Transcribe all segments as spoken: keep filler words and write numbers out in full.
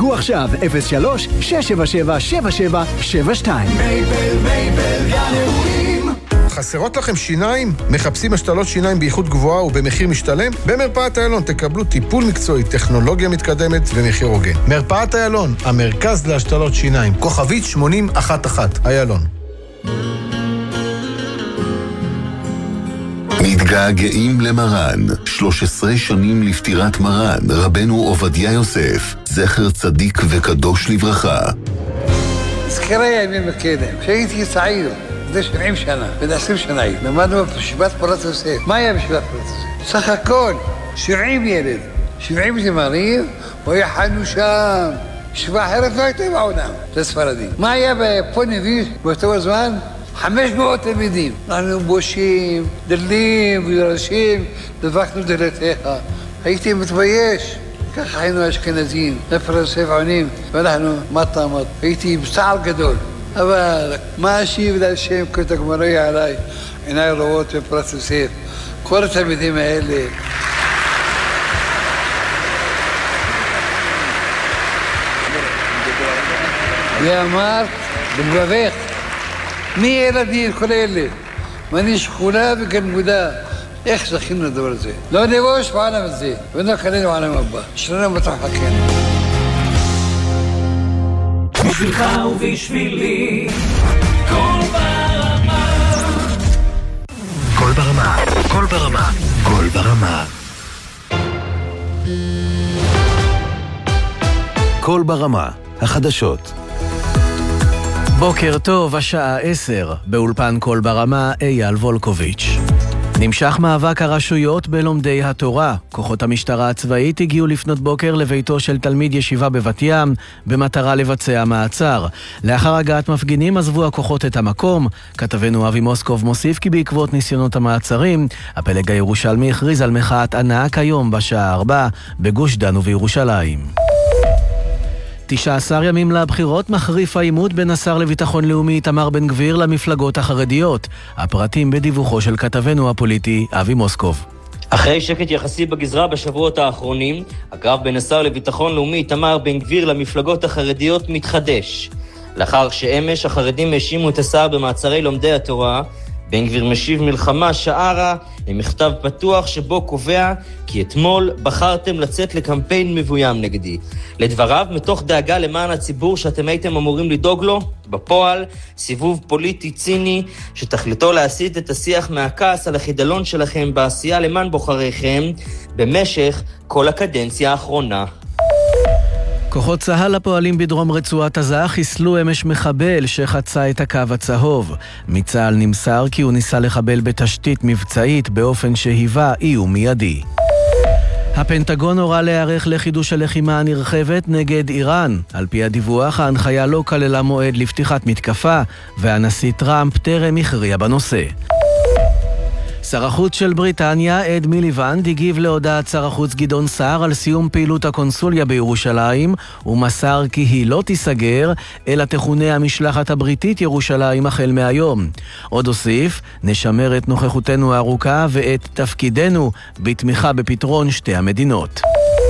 חייגו עכשיו אפס שלוש שש שבע שבע שבע שבע שבע שתיים. מייבל, מייבל, גנרויים. חסרות לכם שיניים? מחפשים השתלות שיניים באיכות גבוהה ובמחיר משתלם? במרפאת איילון תקבלו טיפול מקצועי, טכנולוגיה מתקדמת ומחיר הוגן. מרפאת איילון, המרכז להשתלות שיניים. כוכבית שמונים אחת אחת. איילון. מתגעגעים למרן, שלוש עשרה שנים לפטירת מרן, רבנו עובדיה יוסף, זכר צדיק וקדוש לברכה. זכרה ימים מקדם, כשהייתי צעיר, זה שבעים שנה, בן עשרים שנה, למדנו בישיבת פורת יוסף. מה היה בישיבת פורת יוסף? סך הכל, שבעים ילד, שבעים זמרים, ויחנו שם. ישיבה אחרת לא הייתה בעולם, זה ספרדים. מה היה בפונביז באותו הזמן? חמש מאות תלמידים. אנחנו בושים, דלים וירשים, דבקנו דלתיך. הייתי מתבייש. ככה היינו אשכנזים, נפר יוסף עונים, ואנחנו מטה מטה. הייתי בצער גדול. אבל מה אשיב להשם כתגמרי עליי, עיניי רואות בפרט יוסף. כל התלמידים האלה. ואמר, בלבבך, מי ילדים כל אלה? ואני שכונה וגנבודה. איך זכינו לדבר הזה? לא נבוש בעולם הזה, ולא קנינו בעולם הבא. שלנו בתחכנו. בשבילך ובשבילי, קול ברמה. קול ברמה, קול ברמה, קול ברמה. קול ברמה, החדשות. בוקר טוב, השעה עשר, באולפן קול ברמה, אייל וולקוביץ'. נמשך מאבק הרשויות בלומדי התורה. כוחות המשטרה הצבאית הגיעו לפנות בוקר לביתו של תלמיד ישיבה בבת ים, במטרה לבצע מעצר. לאחר הגעת מפגינים עזבו הכוחות את המקום. כתבנו אבי מוסקוב מוסיף כי בעקבות ניסיונות המעצרים, הפלג הירושלמי הכריז על מחאת ענק היום בשעה ארבע, בגוש דן ובירושלים. תשעה עשר ימים לבחירות מחריף העימות בין השר לביטחון לאומי איתמר בן גביר למפלגות החרדיות. הפרטים בדיווחו של כתבנו הפוליטי אבי מוסקוב. אחרי שקט יחסי בגזרה בשבועות האחרונים, הקרב בין השר לביטחון לאומי איתמר בן גביר למפלגות החרדיות מתחדש. לאחר שאמש החרדים האשימו את השר במעצרי לומדי התורה, בן גביר משיב מלחמה שערה למכתב פתוח שבו קובע כי אתמול בחרתם לצאת לקמפיין מבוים נגדי. לדבריו, מתוך דאגה למען הציבור שאתם הייתם אמורים לדאוג לו, בפועל סיבוב פוליטי ציני שתכליתו להסיט את השיח מהכעס על החידלון שלכם בעשייה למען בוחריכם במשך כל הקדנציה האחרונה. כוחות צה"ל הפועלים בדרום רצועת עזה חיסלו אמש מחבל שחצה את הקו הצהוב. מצה"ל נמסר כי הוא ניסה לחבל בתשתית מבצעית באופן שהיווה איום מיידי. הפנטגון הורה להיערך לחידוש הלחימה הנרחבת נגד איראן. על פי הדיווח, ההנחיה לא כללה מועד לפתיחת מתקפה, והנשיא טראמפ טרם הכריע בנושא. שר החוץ של בריטניה, אד מיליבנד, הגיב להודעת שר החוץ גדעון סער על סיום פעילות הקונסוליה בירושלים, ומסר כי היא לא תיסגר, אלא תכונה המשלחת הבריטית ירושלים החל מהיום. עוד הוסיף, נשמר את נוכחותנו הארוכה ואת תפקידנו בתמיכה בפתרון שתי המדינות.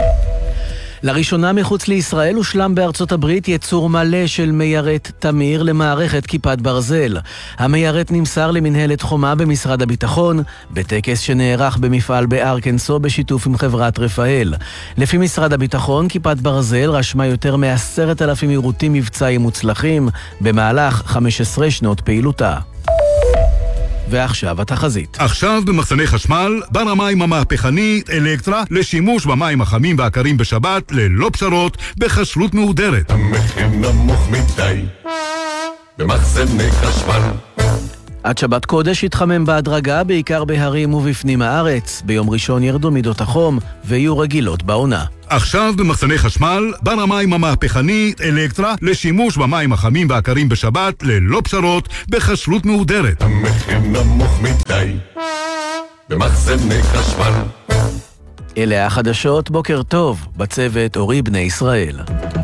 לראשונה מחוץ לישראל הושלם בארצות הברית יצור מלא של מיירט תמיר למערכת כיפת ברזל. המיירט נמסר למנהלת חומה במשרד הביטחון, בטקס שנערך במפעל בארקנסו בשיתוף עם חברת רפאל. לפי משרד הביטחון, כיפת ברזל רשמה יותר מעשרת אלפים יירוטים מבצעיים מוצלחים במהלך חמש עשרה שנות פעילותה. ועכשיו התחזית. עכשיו במחסני חשמל, בר המים המהפכני אלקטרה לשימוש במים החמים והקרים בשבת ללא פשרות בחשלות מהודרת. המחיר נמוך מדי במחסני חשמל. עד שבת קודש התחמם בהדרגה בעיקר בהרים ובפנים הארץ. ביום ראשון ירדו מידות החום ויהיו רגילות בעונה. עכשיו במחסני חשמל, בר המים המהפכני אלקטרה לשימוש במים החמים והקרים בשבת ללא פשרות בחשלות מהודרת. המחיר נמוך מדי במחסני חשמל. אלה החדשות, בוקר טוב, בצוות אורי בני ישראל.